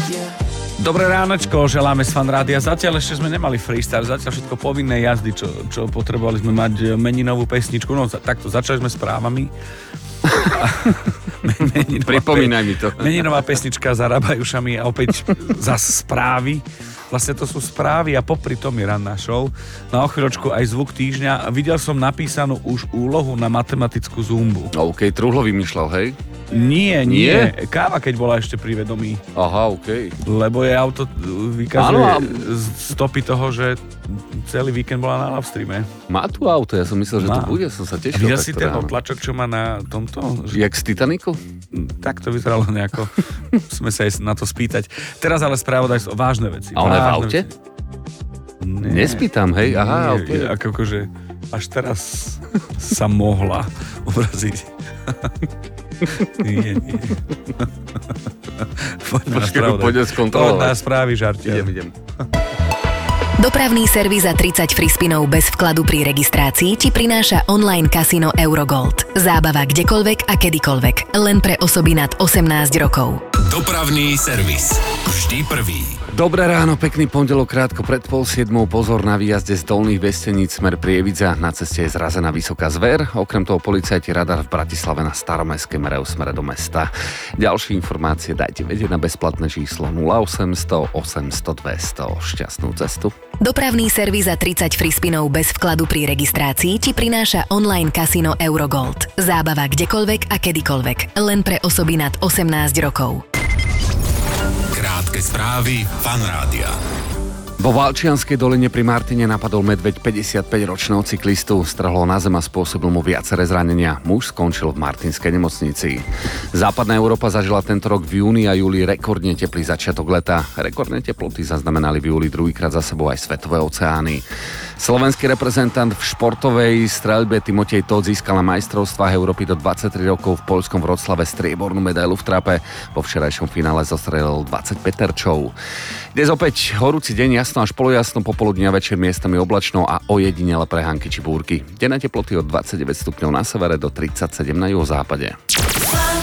Dobré ránečko, želáme z Fanrádia. Zatiaľ ešte sme nemali freestyle, zatiaľ všetko povinné jazdy, čo potrebovali sme mať meninovú pesničku. No takto, začali sme správami. Pripomínaj mi to. Meninová pesnička za Rabajušami a opäť zas správy. Vlastne to sú správy a popri tom je ranná show. Na chvíľočku aj zvuk týždňa. Videl som napísanú už úlohu na matematickú zumbu. OK, Truhlo vymýšľal, hej? Nie. Káva, keď bola ešte pri vedomí. Aha, OK. Lebo je auto vykazuje stopy toho, že celý víkend bola na livestreame. Má tu auto, ja som myslel, že to bude, som sa tešil. Videl si ten otlačok, čo má na tomto? Jak z Titaniku? Tak to vyzeralo nejako. Sme sa aj na to spýtať. Teraz ale spravodajstvo, vážne veci. A ona je v aute? Nespýtam, hej? Aha, OK. Akože až teraz sa mohla uraziť. Nie. Poďme skontrolovať. Poďme na správy, žartia. Idem. Dopravný servis za 30 free spinov bez vkladu pri registrácii ti prináša online kasino Eurogold. Zábava kdekoľvek a kedykoľvek. Len pre osoby nad 18 rokov. Dopravný servis. Vždy prvý. Dobré ráno, pekný pondelok, krátko pred 6:30. Pozor na výjazde z Dolných Vesteníc smer Prievidza. Na ceste je zrazená vysoká zver. Okrem toho policajti radar v Bratislave na Staromestskej merajú smere do mesta. Ďalšie informácie dajte vedieť na bezplatné číslo 0800 800 200. Šťastnú cestu. Dopravný servis za 30 free spinov bez vkladu pri registrácii ti prináša online kasino Eurogold. Zábava kdekoľvek a kedykoľvek. Len pre osoby nad 18 rokov. Krátke správy Fanrádia. Vo Valčianskej doline pri Martine napadol medveď 55-ročného cyklistu. Strhlo na zem a spôsobil mu viaceré zranenia. Muž skončil v martinskej nemocnici. Západná Európa zažila tento rok v júni a júli rekordne teplý začiatok leta. Rekordné teploty zaznamenali v júli druhýkrát za sebou aj svetové oceány. Slovenský reprezentant v športovej streľbe Timotej Tóth získal na majstrovstvách Európy do 23 rokov v poľskom Vroclave striebornú medailu v trape. Po včerajšom finále zostrelil 25 terčov. Dnes opäť horúci deň, jasno až polojasno, popoludní a večer miestami oblačno a ojedinele prehánky či búrky. Denné teploty od 29 stupňov na severe do 37 na juhozápade.